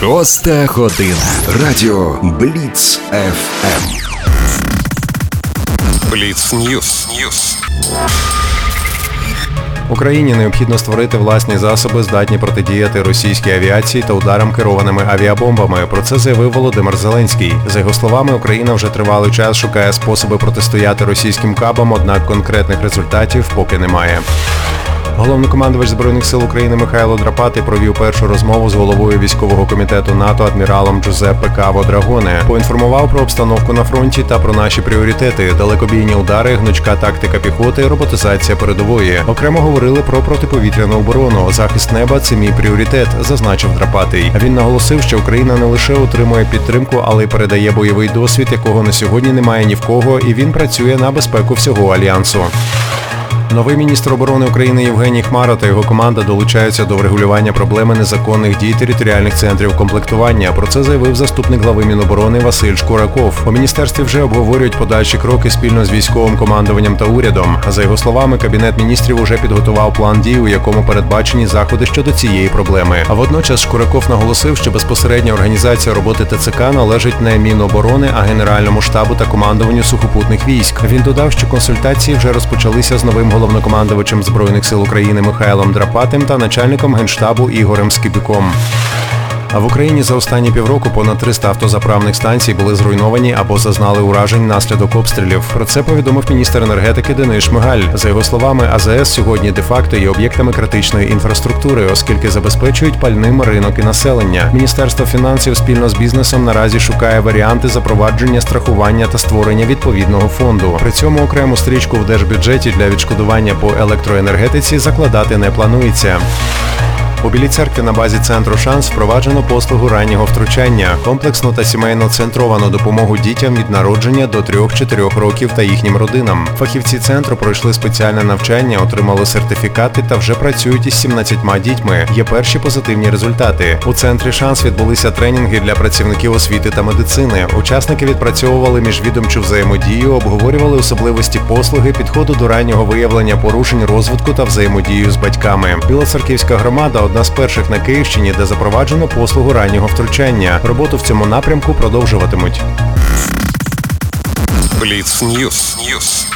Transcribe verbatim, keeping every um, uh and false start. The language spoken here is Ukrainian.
Шоста година. Радіо Бліц еф ем. Бліц Ньюс. Ньюс. Україні необхідно створити власні засоби, здатні протидіяти російській авіації та ударам керованими авіабомбами. Про це заявив Володимир Зеленський. За його словами, Україна вже тривалий час шукає способи протистояти російським кабам, однак конкретних результатів поки немає. Головнокомандувач Збройних сил України Михайло Драпатий провів першу розмову з головою військового комітету НАТО адміралом Джузеппе Каво Драгоне. Поінформував про обстановку на фронті та про наші пріоритети – далекобійні удари, гнучка тактика піхоти, роботизація передової. Окремо говорили про протиповітряну оборону. Захист неба – це мій пріоритет, зазначив Драпатий. Він наголосив, що Україна не лише отримує підтримку, але й передає бойовий досвід, якого на сьогодні немає ні в кого, і він працює на безпеку всього Альянсу. Новий міністр оборони України Євгеній Хмара та його команда долучаються до врегулювання проблеми незаконних дій територіальних центрів комплектування. Про це заявив заступник глави Міноборони Василь Шкураков. У міністерстві вже обговорюють подальші кроки спільно з військовим командуванням та урядом. За його словами, Кабінет міністрів уже підготував план дій, у якому передбачені заходи щодо цієї проблеми. А водночас Шкураков наголосив, що безпосередня організація роботи Те Це Ка належить не Міноборони, а Генеральному штабу та командуванню сухопутних військ. Він додав, що консультації вже розпочалися з новим головнокомандувачем Збройних сил України Михайлом Драпатим та начальником Генштабу Ігорем Скибюком. А в Україні за останні півроку понад триста автозаправних станцій були зруйновані або зазнали уражень внаслідок обстрілів. Про це повідомив міністр енергетики Денис Шмигаль. За його словами, А З С сьогодні де-факто є об'єктами критичної інфраструктури, оскільки забезпечують пальним ринок і населення. Міністерство фінансів спільно з бізнесом наразі шукає варіанти запровадження страхування та створення відповідного фонду. При цьому окрему стрічку в держбюджеті для відшкодування по електроенергетиці закладати не планується. У Білій Церкві на базі центру «Шанс» впроваджено послугу раннього втручання, комплексну та сімейно-центровану допомогу дітям від народження до трьох-чотирьох років та їхнім родинам. Фахівці центру пройшли спеціальне навчання, отримали сертифікати та вже працюють із сімнадцятьма дітьми. Є перші позитивні результати. У центрі «Шанс» відбулися тренінги для працівників освіти та медицини. Учасники відпрацьовували міжвідомчу взаємодію, обговорювали особливості послуги, підходу до раннього виявлення порушень розвитку та взаємодію з батьками. Білоцерківська громада – одна з перших на Київщині, де запроваджено послугу раннього втручання. Роботу в цьому напрямку продовжуватимуть. Бліц Ньюс. Ньюс.